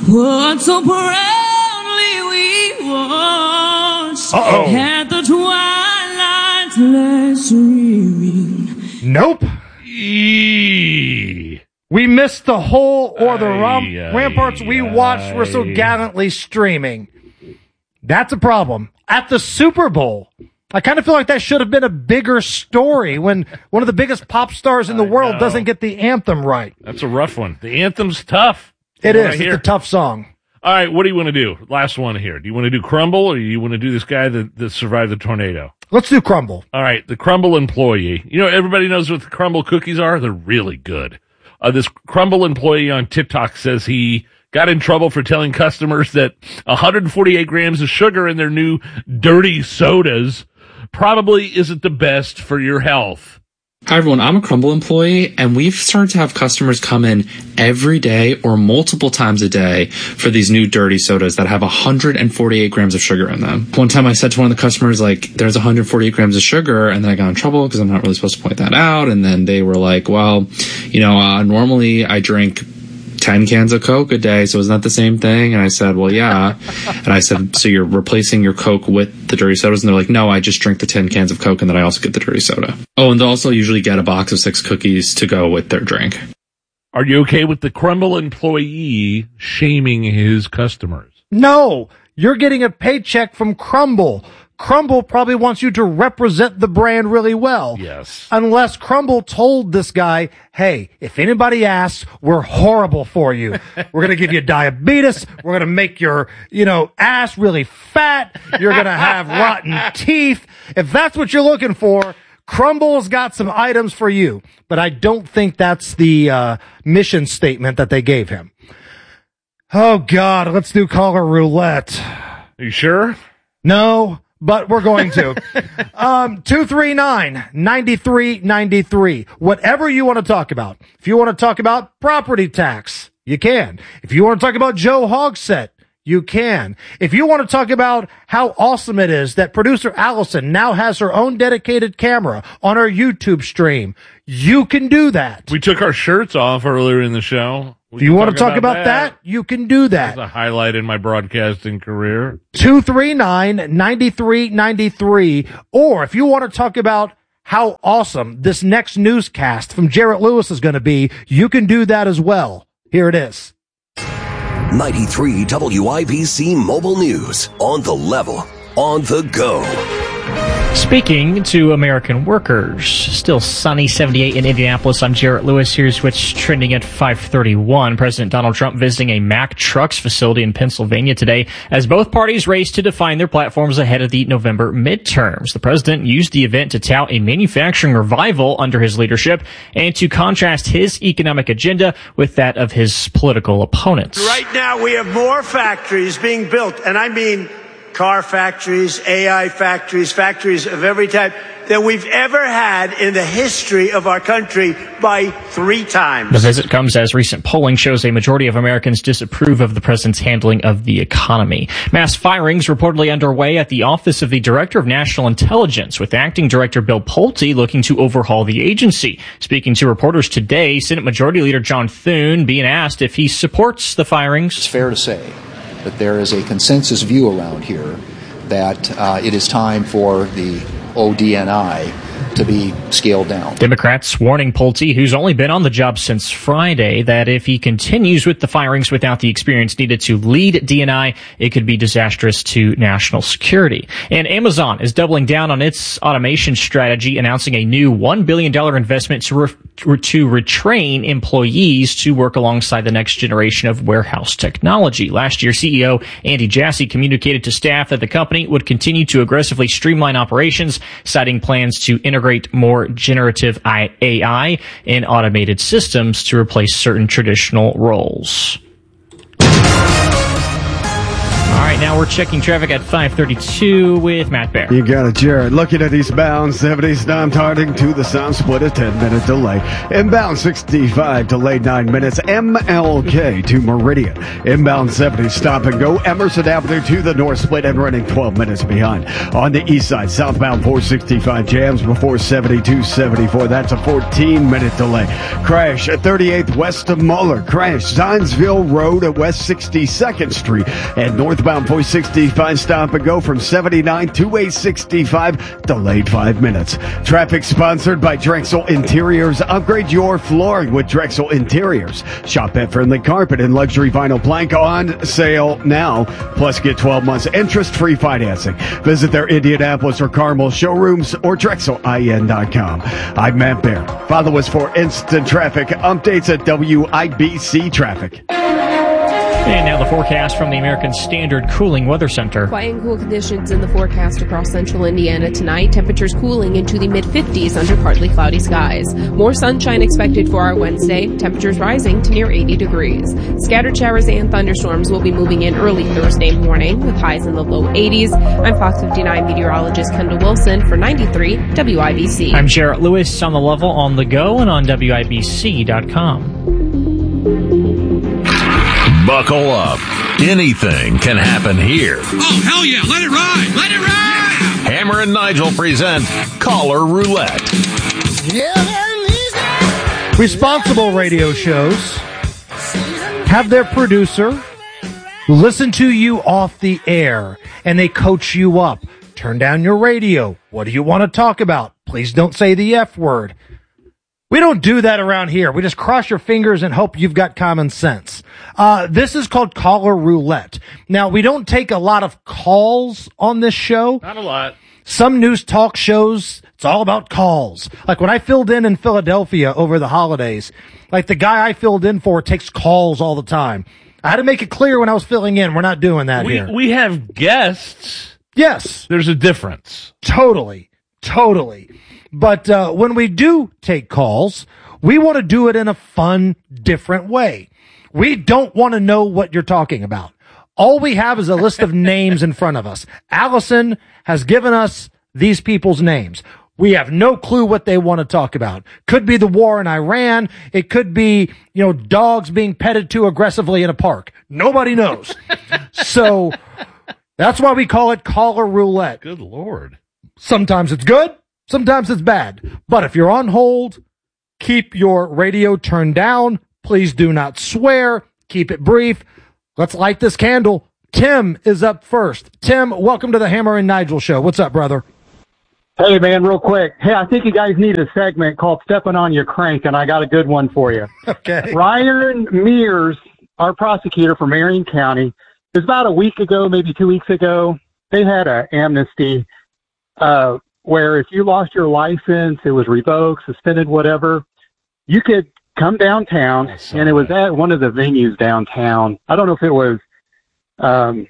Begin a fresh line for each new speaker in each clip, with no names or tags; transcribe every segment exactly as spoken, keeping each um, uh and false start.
What so proudly we once
Uh-oh.
had the twilight's last streaming.
Nope. Eee. We missed the whole or the ram-
Aye, aye,
ramparts we watched were so
aye.
gallantly streaming. That's a problem. At the Super Bowl, I kind of feel like that should have been a bigger story when one of the biggest pop stars in the
I
world
know.
doesn't get the anthem right.
That's a rough one. The anthem's tough.
It
From what I
is.
hear.
It's a tough song.
All right, what do you want to do? Last one here. Do you want to do Crumble, or do you want to do this guy that, that survived the tornado?
Let's do Crumble.
All right, the Crumble employee. You know, everybody knows what the Crumble cookies are. They're really good. Uh, this Crumble employee on TikTok says he got in trouble for telling customers that one hundred forty-eight grams of sugar in their new dirty sodas probably isn't the best for your health.
Hi, everyone. I'm a Crumble employee, and we've started to have customers come in every day or multiple times a day for these new dirty sodas that have one hundred forty-eight grams of sugar in them. One time I said to one of the customers, like, there's one hundred forty-eight grams of sugar, and then I got in trouble because I'm not really supposed to point that out. And then they were like, well, you know, uh, normally I drink ten cans of Coke a day, so isn't that the same thing? And I said, well, yeah. And I said, so you're replacing your Coke with the dirty sodas? And they're like, no, I just drink the ten cans of Coke and then I also get the dirty soda. Oh, and they'll also usually get a box of six cookies to go with their drink.
Are you okay with the Crumble employee shaming his customers?
No, you're getting a paycheck from Crumble. Crumble probably wants you to represent the brand really well.
Yes.
Unless Crumble told this guy, hey, if anybody asks, we're horrible for you. We're going to give you diabetes. We're going to make your, you know, ass really fat. You're going to have rotten teeth. If that's what you're looking for, Crumble's got some items for you. But I don't think that's the uh, mission statement that they gave him. Oh, God, let's do caller roulette.
Are you sure?
No. But we're going to. um, two three nine, nine three nine three. Whatever you want to talk about. If you want to talk about property tax, you can. If you want to talk about Joe Hogsett, you can. If you want to talk about how awesome it is that producer Allison now has her own dedicated camera on her YouTube stream, you can do that.
We took our shirts off earlier in the show. We
If you
can
want to talk about that, you can do that.
That's a highlight in my broadcasting career.
two three nine, nine three nine three. Or if you want to talk about how awesome this next newscast from Jarrett Lewis is going to be, you can do that as well. Here it is.
ninety-three W I B C Mobile News. On the level. On the go.
Speaking to American workers, still sunny, seventy-eight in Indianapolis. I'm Jarrett Lewis. Here's what's trending at five thirty-one. President Donald Trump visiting a Mack Trucks facility in Pennsylvania today as both parties race to define their platforms ahead of the November midterms. The president used the event to tout a manufacturing revival under his leadership and to contrast his economic agenda with that of his political opponents.
Right now, we have more factories being built, and I mean car factories, A I factories, factories of every type that we've ever had in the history of our country by three times.
The visit comes as recent polling shows a majority of Americans disapprove of the president's handling of the economy. Mass firings reportedly underway at the Office of the Director of National Intelligence, with Acting Director Bill Pulte looking to overhaul the agency. Speaking to reporters today, Senate Majority Leader John Thune being asked if he supports the firings.
It's fair to say that there is a consensus view around here that uh, it is time for the O D N I to be scaled down.
Democrats warning Pulte, who's only been on the job since Friday, that if he continues with the firings without the experience needed to lead D N I, it could be disastrous to national security. And Amazon is doubling down on its automation strategy, announcing a new one billion dollars investment to re- to retrain employees to work alongside the next generation of warehouse technology. Last year, C E O Andy Jassy communicated to staff that the company would continue to aggressively streamline operations, citing plans to integrate more generative A I in automated systems to replace certain traditional roles. All right, now we're checking traffic at five thirty-two with Matt Bear.
You got it, Jared. Looking at eastbound seventy, Storm Harding to the Sound Split, a ten-minute delay. Inbound sixty-five, delayed nine minutes. M L K to Meridian. Inbound seventy, stop and go. Emerson Avenue to the North Split and running twelve minutes behind. On the east side, southbound four sixty-five jams before seventy-two seventy-four. That's a fourteen-minute delay. Crash at thirty-eighth west of Muller. Crash Zionsville Road at West sixty-second Street. And northbound four sixty-five, stop and go from seventy-nine to eight sixty-five, delayed five minutes. Traffic sponsored by Drexel Interiors. Upgrade your flooring with Drexel Interiors. Shop at Friendly Carpet and Luxury Vinyl Plank on sale now. Plus get twelve months interest-free financing. Visit their Indianapolis or Carmel showrooms or Drexel I N dot com. I'm Matt Bear. Follow us for instant traffic updates at W I B C Traffic.
And now the forecast from the American Standard Cooling Weather Center.
Quiet and cool conditions in the forecast across central Indiana tonight. Temperatures cooling into the mid-fifties under partly cloudy skies. More sunshine expected for our Wednesday. Temperatures rising to near eighty degrees. Scattered showers and thunderstorms will be moving in early Thursday morning with highs in the low eighties. I'm Fox fifty-nine meteorologist Kendall Wilson for ninety-three W I B C.
I'm Jarrett Lewis on the level on the go and on W I B C dot com.
Buckle up. Anything can happen here.
Oh, hell yeah. Let it ride. Let it ride.
Hammer and Nigel present Caller Roulette.
Responsible radio shows have their producer listen to you off the air, and they coach you up. Turn down your radio. What do you want to talk about? Please don't say the F word. We don't do that around here. We just cross your fingers and hope you've got common sense. Uh, this is called Caller Roulette. Now, we don't take a lot of calls on this show.
Not a lot.
Some news talk shows, it's all about calls. Like when I filled in in Philadelphia over the holidays, like the guy I filled in for takes calls all the time. I had to make it clear when I was filling in, we're not doing that
we,
here.
We have guests.
Yes.
There's a difference.
Totally. Totally. But uh, when we do take calls, we want to do it in a fun, different way. We don't want to know what you're talking about. All we have is a list of names in front of us. Allison has given us these people's names. We have no clue what they want to talk about. Could be the war in Iran. It could be, you know, dogs being petted too aggressively in a park. Nobody knows. So that's why we call it Caller Roulette.
Good Lord.
Sometimes it's good. Sometimes it's bad. But if you're on hold, keep your radio turned down. Please do not swear. Keep it brief. Let's light this candle. Tim is up first. Tim, welcome to the Hammer and Nigel show. What's up, brother?
Hey, man, real quick. Hey, I think you guys need a segment called Stepping on Your Crank, and I got a good one for you.
Okay.
Ryan Mears, our prosecutor for Marion County, it was about a week ago, maybe two weeks ago, they had an amnesty uh, where if you lost your license, it was revoked, suspended, whatever, you could come downtown, and it was at one of the venues downtown. I don't know if it was, um,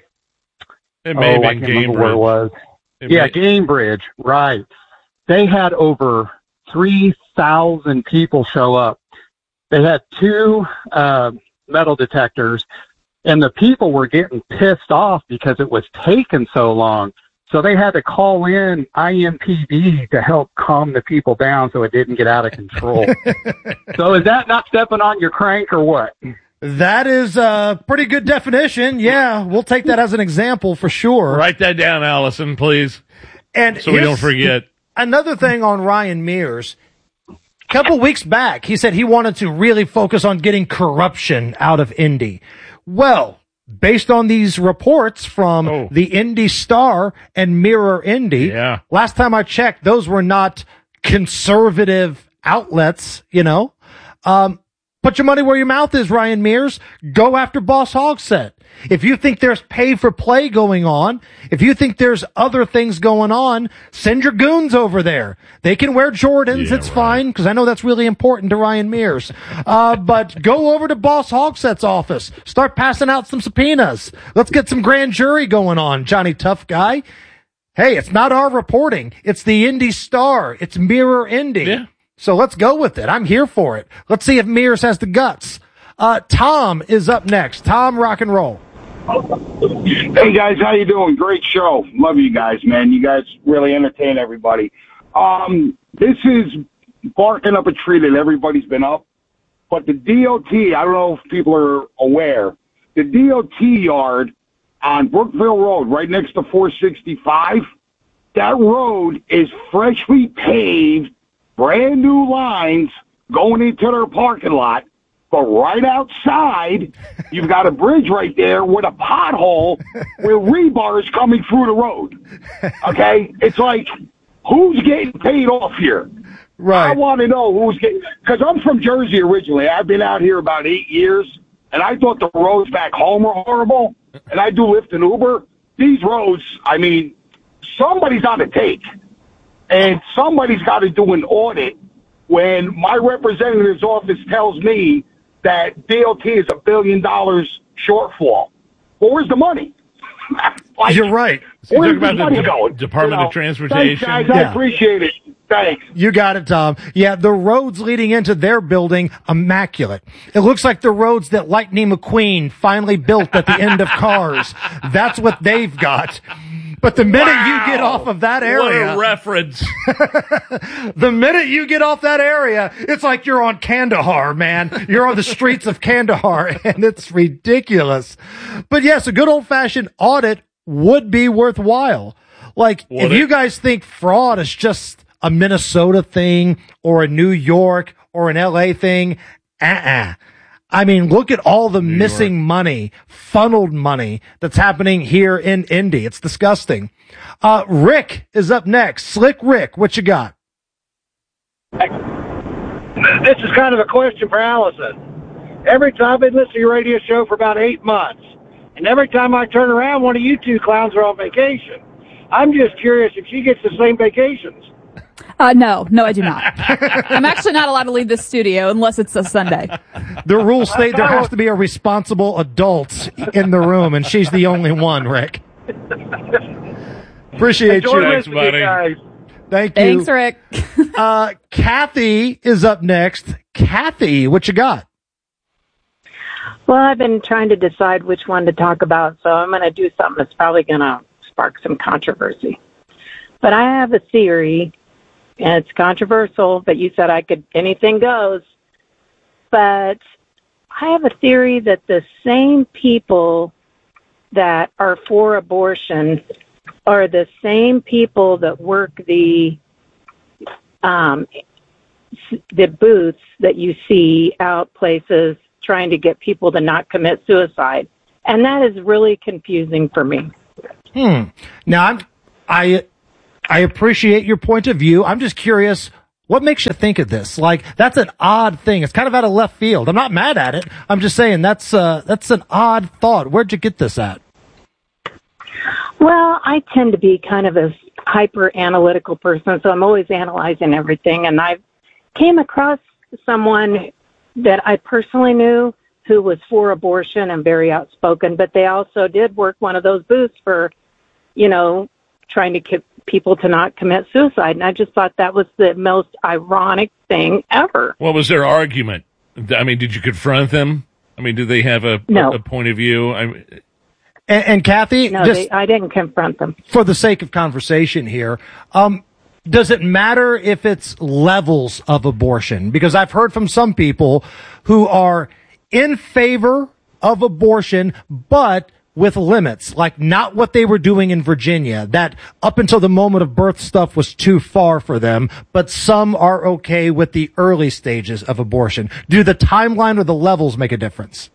it may
oh,
have
I
been
can't remember where it
Gamebridge.
was.
It
yeah,
may-
Gamebridge, right. They had over three thousand people show up. They had two uh, metal detectors, and the people were getting pissed off because it was taking so long. So they had to call in I M P D to help calm the people down so it didn't get out of control. So is that not stepping on your crank or what?
That is a pretty good definition. Yeah, we'll take that as an example for sure.
Write that down, Allison, please.
And
so we
here's
don't forget.
Another thing on Ryan Mears. A couple weeks back, he said he wanted to really focus on getting corruption out of Indy. Well, based on these reports from
Oh.
the Indy Star and Mirror Indy,
Yeah.
last time I checked, those were not conservative outlets, you know. Um, put your money where your mouth is, Ryan Mears. Go after Boss Hogsett. If you think there's pay for play going on, if you think there's other things going on, send your goons over there. They can wear Jordans.
Yeah,
it's
right.
fine, because I know that's really important to Ryan Mears. Uh, but go over to Boss Hogsett's office. Start passing out some subpoenas. Let's get some grand jury going on, Johnny Tough Guy. Hey, it's not our reporting. It's the Indy Star. It's Mirror Indy.
Yeah.
So let's go with it. I'm here for it. Let's see if Mears has the guts. Uh, Tom is up next. Tom, rock and roll.
Hey guys, how you doing? Great show. Love you guys, man. You guys really entertain everybody. Um, this is barking up a tree that everybody's been up, but the D O T, I don't know if people are aware, the D O T yard on Brookville Road, right next to four sixty-five, that road is freshly paved, brand new lines going into their parking lot. But right outside, you've got a bridge right there with a pothole where rebar is coming through the road. Okay? It's like, who's getting paid off here?
Right.
I want to know who's getting, because I'm from Jersey originally. I've been out here about eight years, and I thought the roads back home were horrible, and I do Lyft and Uber. These roads, I mean, somebody's on the take, and somebody's got to do an audit when my representative's office tells me that D O T is a billion dollars shortfall. Well, where's the money? Like,
you're right.
So you're
where's
talking
the
about
money
the
going?
Department
You know,
of Transportation.
Thanks, guys. I
Yeah.
appreciate it. Thanks.
You got it, Tom. Yeah, the roads leading into their building, immaculate. It looks like the roads that Lightning McQueen finally built at the end of Cars. That's what they've got. But the minute
Wow.
you get off of that area,
What a reference.
the minute you get off that area, it's like you're on Kandahar, man. You're on the streets of Kandahar, and it's ridiculous. But yes, a good old-fashioned audit would be worthwhile. Like,
Would
if
it?
you guys think fraud is just a Minnesota thing or a New York or an L A thing, uh-uh. I mean, look at all the
New
missing
York.
money, funneled money that's happening here in Indy. It's disgusting. Uh, Rick is up next. Slick Rick, what you got?
This is kind of a question for Allison. Every time I've been listening to your radio show for about eight months, and every time I turn around, one of you two clowns are on vacation. I'm just curious if she gets the same vacations.
Uh, no, no, I do not. I'm actually not allowed to leave this studio unless it's a Sunday.
The rules state there has to be a responsible adult in the room, and she's the only one, Rick. Appreciate
Enjoy
you.
Thanks, buddy.
guys.
Thank you.
Thanks, Rick.
Uh, Kathy is up next. Kathy, what you got?
Well, I've been trying to decide which one to talk about, so I'm going to do something that's probably going to spark some controversy. But I have a theory, and it's controversial, but you said I could, anything goes. But I have a theory that the same people that are for abortion are the same people that work the um, the booths that you see out places trying to get people to not commit suicide. And that is really confusing for me.
Hmm. Now, I'm, I, I appreciate your point of view. I'm just curious, what makes you think of this? Like, that's an odd thing. It's kind of out of left field. I'm not mad at it. I'm just saying that's, uh, that's an odd thought. Where'd you get this at?
Well, I tend to be kind of a hyper analytical person, so I'm always analyzing everything. And I came across someone that I personally knew who was for abortion and very outspoken, but they also did work one of those booths for, you know, trying to get people to not commit suicide. And I just thought that was the most ironic thing ever.
What was their argument? I mean, did you confront them? I mean, did they have a,
No.
a, a point of view? I,
And, and Kathy,
No,
just
they, I didn't confront them.
for the sake of conversation here, um, does it matter if it's levels of abortion? Because I've heard from some people who are in favor of abortion, but with limits, like not what they were doing in Virginia, that up until the moment of birth stuff was too far for them, but some are okay with the early stages of abortion. Do the timeline or the levels make a difference?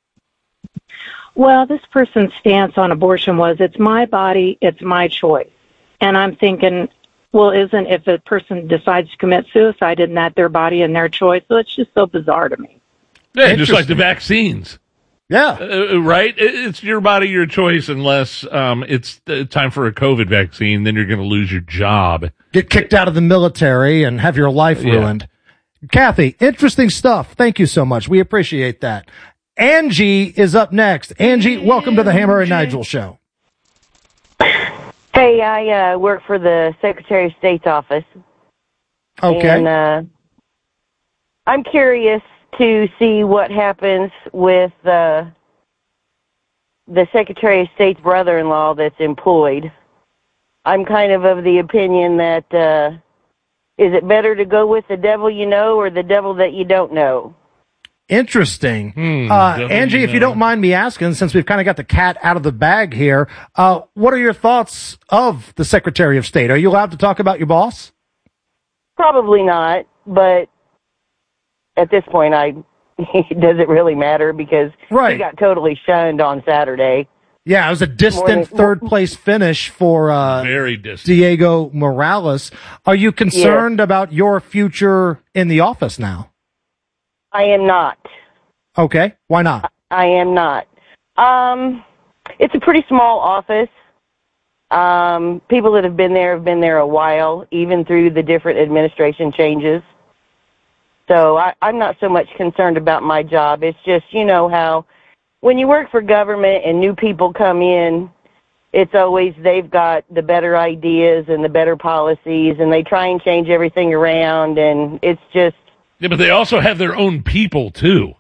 Well, this person's stance on abortion was, it's my body, it's my choice. And I'm thinking, well, isn't, if a person decides to commit suicide, isn't that their body and their choice? So it's just so bizarre to me.
yeah, just like the vaccines.
Yeah.
Uh, right? It- It's your body, your choice, unless um, it's uh, time for a COVID vaccine, then you're going to lose your job.
Get kicked out of the military and have your life
Yeah.
ruined. Kathy, interesting stuff. Thank you so much. We appreciate that. Angie is up next. Angie, welcome to the Hammer and Nigel show.
Hey, I uh, work for the Secretary of State's office.
Okay.
And uh, I'm curious to see what happens with uh, the Secretary of State's brother-in-law that's employed. I'm kind of of the opinion that, uh, is it better to go with the devil you know or the devil that you don't know?
Interesting.
Hmm,
uh, Angie, if you don't mind me asking, since we've kind of got the cat out of the bag here, uh, what are your thoughts of the Secretary of State? Are you allowed to talk about your boss?
Probably not, but at this point, I does it really matter because
right.
he got totally shunned on Saturday.
Yeah, it was a distant
More-
third place finish for uh,
Very distant.
Diego Morales. Are you concerned
Yeah.
about your future in the office now?
I am not.
Okay, why not?
I am not. Um, it's a pretty small office. Um, people that have been there have been there a while, even through the different administration changes. So I, I'm not so much concerned about my job. It's just, you know, how when you work for government and new people come in, it's always they've got the better ideas and the better policies, and they try and change everything around, and it's just...
Yeah, but they also have their own people, too.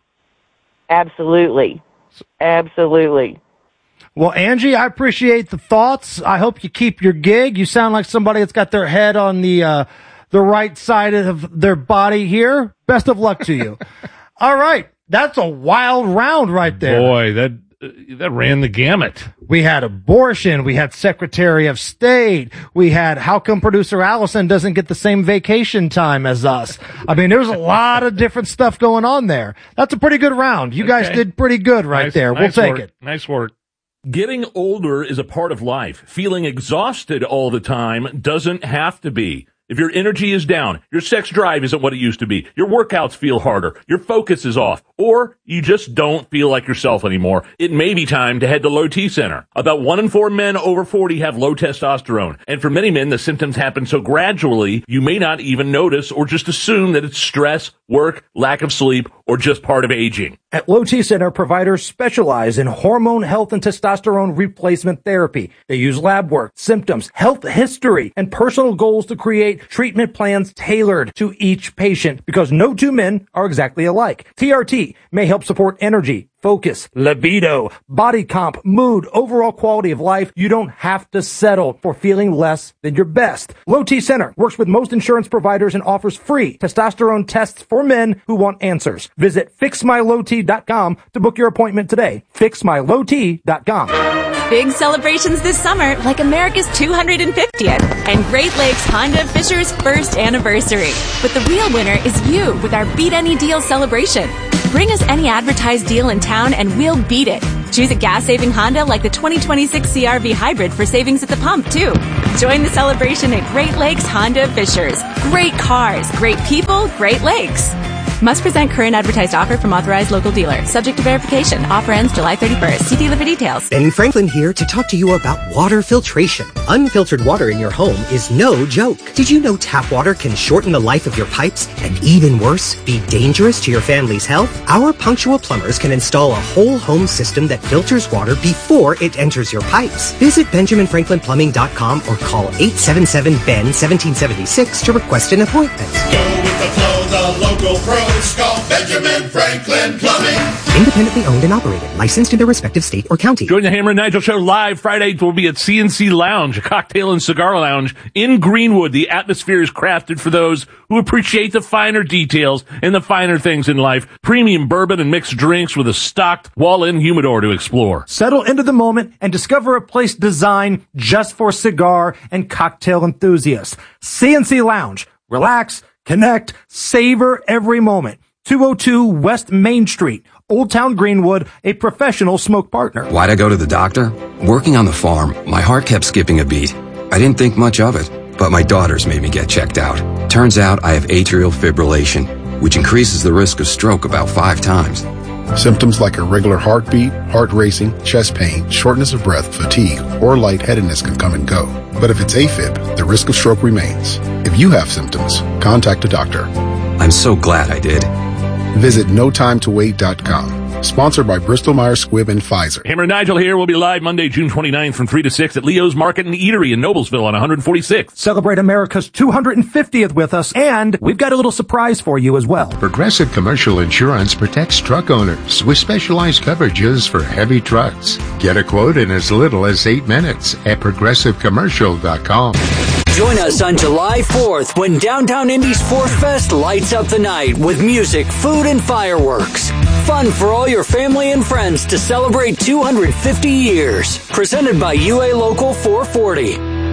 Absolutely. Absolutely.
Well, Angie, I appreciate the thoughts. I hope you keep your gig. You sound like somebody that's got their head on the uh, the right side of their body here. Best of luck to you. All right. That's a wild round right there.
Boy, that uh, that ran the gamut.
We had abortion. We had Secretary of State. We had how come producer Allison doesn't get the same vacation time as us. I mean, there's a lot of different stuff going on there. That's a pretty good round. You guys
Okay.
did pretty good right
Nice-
there. We'll
nice
take
work.
it.
Nice work.
Getting older is a part of life. Feeling exhausted all the time doesn't have to be. If your energy is down, your sex drive isn't what it used to be, your workouts feel harder, your focus is off, or you just don't feel like yourself anymore, it may be time to head to Low T Center. About one in four men over forty have low testosterone, and for many men, the symptoms happen so gradually, you may not even notice or just assume that it's stress, work, lack of sleep, or just part of aging.
At Low T Center, providers specialize in hormone health and testosterone replacement therapy. They use lab work, symptoms, health history, and personal goals to create treatment plans tailored to each patient because no two men are exactly alike. T R T may help support energy, focus, libido, body comp, mood, overall quality of life. You don't have to settle for feeling less than your best. Low T Center works with most insurance providers and offers free testosterone tests for men who want answers. Visit fix my low t dot com to book your appointment today. fix my low t dot com.
Big celebrations this summer, like America's two hundred fiftieth and Great Lakes Honda of Fisher's first anniversary. But the real winner is you with our Beat Any Deal celebration. Bring us any advertised deal in town and we'll beat it. Choose a gas-saving Honda like the twenty twenty-six C R V Hybrid for savings at the pump, too. Join the celebration at Great Lakes Honda of Fishers. Great cars, great people, Great Lakes. Must present current advertised offer from authorized local dealer. Subject to verification. Offer ends July thirty-first. See dealer for details.
Ben Franklin here to talk to you about water filtration. Unfiltered water in your home is no joke. Did you know tap water can shorten the life of your pipes and even worse, be dangerous to your family's health? Our punctual plumbers can install a whole home system that filters water before it enters your pipes. Visit benjamin franklin plumbing dot com or call eight seven seven B E N one seven seven six to request an appointment.
Go with the flow, the local pros call Benjamin Franklin Plumbing.
Independently owned and operated, licensed in their respective state or county.
Join the Hammer and Nigel Show live Friday. We'll be at C N C Lounge, a cocktail and cigar lounge in Greenwood. The atmosphere is crafted for those who appreciate the finer details and the finer things in life. Premium bourbon and mixed drinks with a stocked wall-in humidor to explore.
Settle into the moment and discover a place designed just for cigar and cocktail enthusiasts. C N C Lounge. Relax, connect, savor every moment. two oh two West Main Street, Old Town Greenwood, a professional smoke partner.
Why'd I go to the doctor? Working on the farm, my heart kept skipping a beat. I didn't think much of it, but my daughters made me get checked out. Turns out I have atrial fibrillation, which increases the risk of stroke about five times.
Symptoms like irregular heartbeat, heart racing, chest pain, shortness of breath, fatigue, or lightheadedness can come and go. But if it's AFib, the risk of stroke remains. If you have symptoms, contact a doctor.
I'm so glad I did.
Visit no time to wait dot com. Sponsored by Bristol Myers Squibb and Pfizer.
Hammer and Nigel here. We'll be live Monday, June twenty-ninth from three to six at Leo's Market and Eatery in Noblesville on one forty-sixth.
Celebrate America's two hundred fiftieth with us, and we've got a little surprise for you as well.
Progressive Commercial Insurance protects truck owners with specialized coverages for heavy trucks. Get a quote in as little as eight minutes at progressive commercial dot com.
Join us on July fourth when Downtown Indy's Fourth Fest lights up the night with music, food, and fireworks. Fun for all your family and friends to celebrate two hundred fifty years. Presented by U A Local four forty.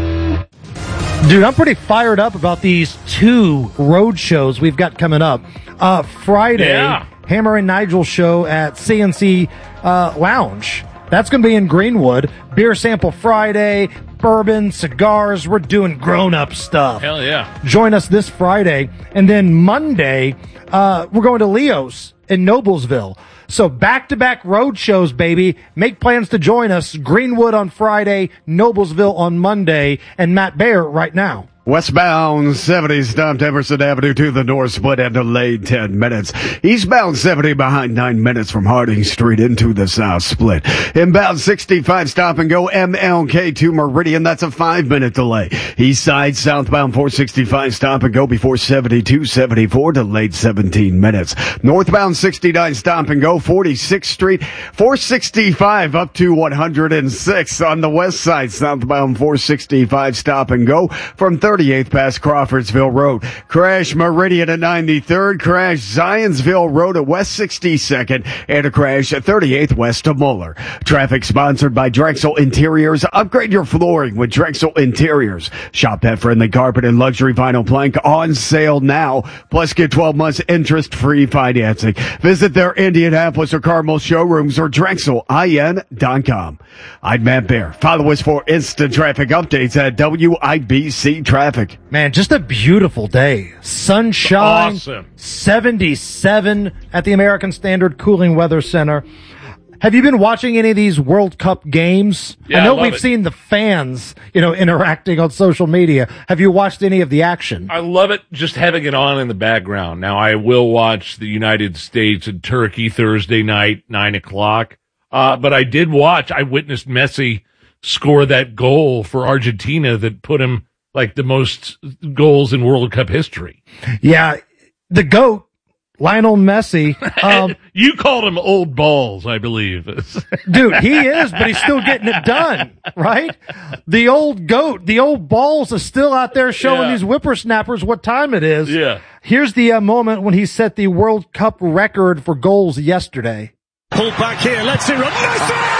Dude, I'm pretty fired up about these two road shows we've got coming up. Uh, Friday,
Yeah.
Hammer and Nigel show at C N C uh, Lounge. That's going to be in Greenwood. Beer Sample Friday, bourbon, cigars. We're doing grown-up stuff.
Hell yeah.
Join us this Friday. And then Monday, uh, we're going to Leo's in Noblesville. So back-to-back road shows, baby. Make plans to join us. Greenwood on Friday, Noblesville on Monday, and Matt Baer right now.
Westbound seventy stopped Emerson Avenue to the north split and delayed ten minutes. Eastbound seventy behind nine minutes from Harding Street into the south split. Inbound sixty-five stop and go M L K to Meridian. That's a five minute delay. East side southbound four sixty-five stop and go before seventy-two seventy-four delayed seventeen minutes. Northbound sixty-nine stop and go forty-sixth Street four sixty-five up to one hundred six on the west side southbound four sixty-five stop and go from thirty-eighth past Crawfordsville Road. Crash Meridian at ninety-third. Crash Zionsville Road at West sixty-second. And a crash at thirty-eighth west of Muller. Traffic sponsored by Drexel Interiors. Upgrade your flooring with Drexel Interiors. Shop that friendly carpet and luxury vinyl plank on sale now. Plus get twelve months interest-free financing. Visit their Indianapolis or Carmel showrooms or Drexel I N dot com. I'm Matt Baer. Follow us for instant traffic updates at W I B C Traffic.
Man, just a beautiful day. Sunshine,
Awesome.
seventy-seven at the American Standard Cooling Weather Center. Have you been watching any of these World Cup games?
Yeah,
I know
I love
we've
it.
seen the fans, you know, interacting on social media. Have you watched any of the action?
I love it just having it on in the background. Now, I will watch the United States and Turkey Thursday night, nine o'clock. Uh, but I did watch, I witnessed Messi score that goal for Argentina that put him like the most goals in World Cup history.
Yeah, the GOAT, Lionel Messi. Um,
you called him old balls, I believe.
Dude, he is, but he's still getting it done, right? The old GOAT, the old balls is still out there showing
Yeah.
these whippersnappers what time it is.
Yeah.
Here's the uh, moment when he set the World Cup record for goals yesterday.
Pulled back here, let's see Messi!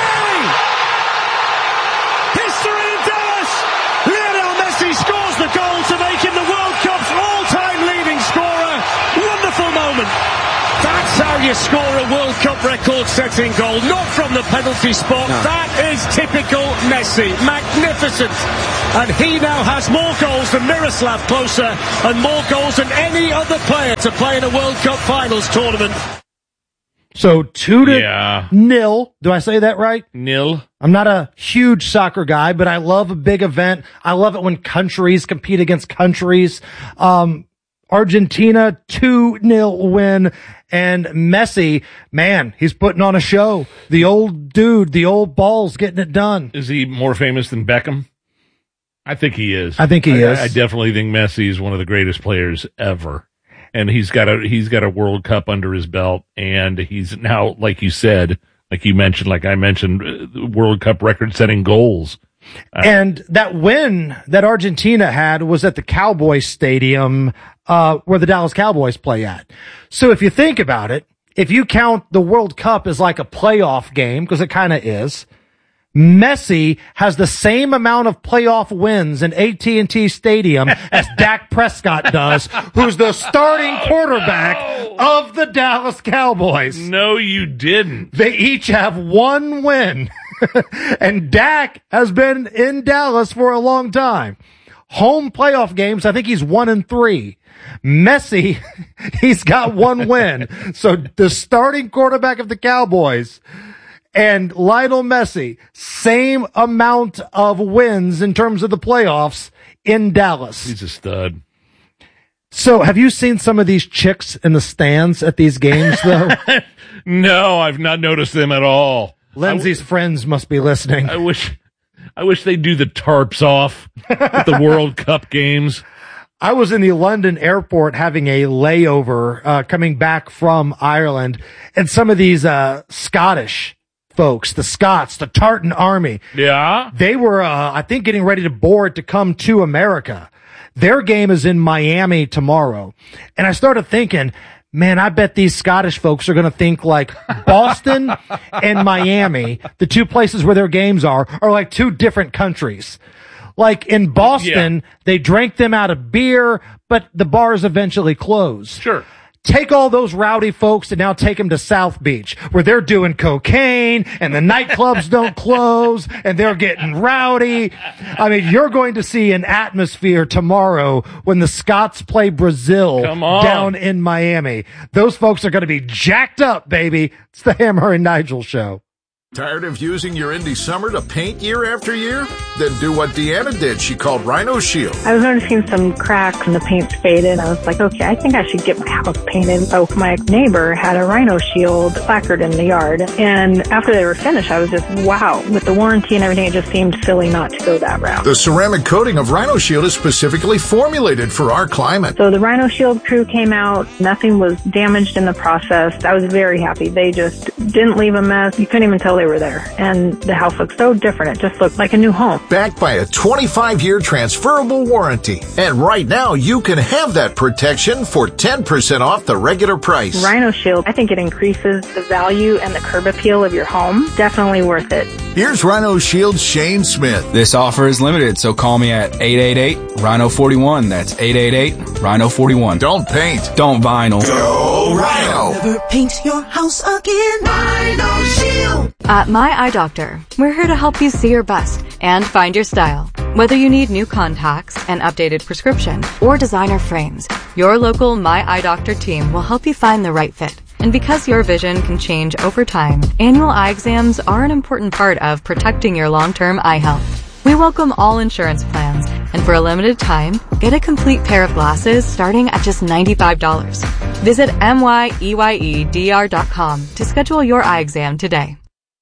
History in Dallas! Lionel Messi scores the goal to make him the World Cup's all-time leading scorer. Wonderful moment. That's how you score a World Cup record-setting goal, not from the penalty spot.
No.
That is typical Messi. Magnificent. And he now has more goals than Miroslav Klose and more goals than any other player to play in a World Cup finals tournament.
So two to
Yeah.
nil. Do I say that right?
Nil.
I'm not a huge soccer guy, but I love a big event. I love it when countries compete against countries. Um, Argentina two nil win, and Messi, man, he's putting on a show. The old dude, the old balls getting it done.
Is he more famous than Beckham? I think he is.
I think he
I,
is.
I definitely think Messi is one of the greatest players ever. And he's got a he's got a World Cup under his belt, and he's now, like you said, like you mentioned, like I mentioned, uh, World Cup record-setting goals. Uh,
And that win that Argentina had was at the Cowboys Stadium, uh, where the Dallas Cowboys play at. So if you think about it, if you count the World Cup as like a playoff game, because it kind of is, Messi has the same amount of playoff wins in A T and T Stadium as Dak Prescott does, who's the starting quarterback of the Dallas Cowboys.
No, you didn't.
They each have one win. And Dak has been in Dallas for a long time. Home playoff games, I think he's one and three. Messi, he's got one win. So the starting quarterback of the Cowboys and Lionel Messi, same amount of wins in terms of the playoffs in Dallas.
He's a stud.
So have you seen some of these chicks in the stands at these games, though?
No, I've not noticed them at all.
Lindsay's w- friends must be listening.
I wish, I wish they'd do the tarps off at the World Cup games.
I was in the London airport having a layover, uh, coming back from Ireland, and some of these, uh, Scottish folks, the Scots, the Tartan Army.
Yeah.
They were, uh, I think getting ready to board to come to America. Their game is in Miami tomorrow. And I started thinking, man, I bet these Scottish folks are going to think like Boston and Miami, the two places where their games are, are like two different countries. Like in Boston, yeah. they drank them out of beer, but the bars eventually closed.
Sure.
Take all those rowdy folks and now take them to South Beach, where they're doing cocaine and the nightclubs don't close and they're getting rowdy. I mean, you're going to see an atmosphere tomorrow when the Scots play Brazil down in Miami. Those folks are going to be jacked up, baby. It's the Hammer and Nigel Show.
Tired of using your Indy Summer to paint year after year? Then do what Deanna did. She called Rhino Shield.
I was noticing some cracks and the paint's faded. I was like, okay, I think I should get my house painted. So my neighbor had a Rhino Shield placard in the yard. And after they were finished, I was just, wow. With the warranty and everything, it just seemed silly not to go that route.
The ceramic coating of Rhino Shield is specifically formulated for our climate.
So the Rhino Shield crew came out. Nothing was damaged in the process. I was very happy. They just didn't leave a mess. You couldn't even tell they were there. And the house looked so different. It just looked like a new home.
Backed by a twenty-five year transferable warranty. And right now, you can have that protection for ten percent off the regular price.
Rhino Shield, I think it increases the value and the curb appeal of your home. Definitely worth it.
Here's Rhino Shield's Shane Smith.
This offer is limited, so call me at eight eight eight, Rhino four one. That's eight eight eight, Rhino four one.
Don't paint.
Don't vinyl.
Go Rhino.
Never paint your house again. Rhino Shield.
At My Eye Doctor, we're here to help you see your best and find your style. Whether you need new contacts, an updated prescription, or designer frames, your local My Eye Doctor team will help you find the right fit. And because your vision can change over time, annual eye exams are an important part of protecting your long-term eye health. We welcome all insurance plans, and for a limited time, get a complete pair of glasses starting at just ninety-five dollars. Visit M Y E Y E D R dot com to schedule your eye exam today.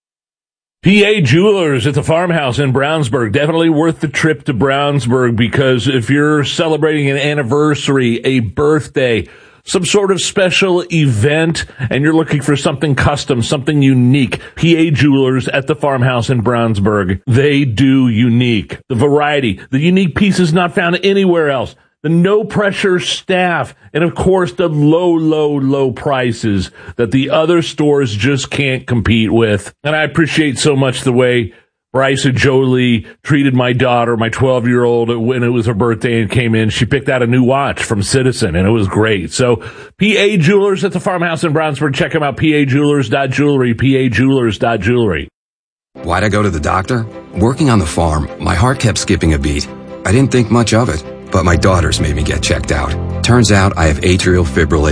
P A Jewelers at the Farmhouse in Brownsburg. Definitely worth the trip to Brownsburg, because if you're celebrating an anniversary, a birthday, some sort of special event, and you're looking for something custom, something unique, P A Jewelers at the Farmhouse in Brownsburg. They do unique. The variety, the unique pieces not found anywhere else. The no-pressure staff, and of course the low, low, low prices that the other stores just can't compete with. And I appreciate so much the way Bryce and Jolie treated my daughter, my twelve-year-old, when it was her birthday and came in. She picked out a new watch from Citizen, and it was great. So P A Jewelers at the Farmhouse in Brownsburg. Check them out, P A Jewelers dot jewelry, P A Jewelers dot jewelry.
Why'd I go to the doctor? Working on the farm, my heart kept skipping a beat. I didn't think much of it, but my daughters made me get checked out. Turns out I have atrial fibrillation.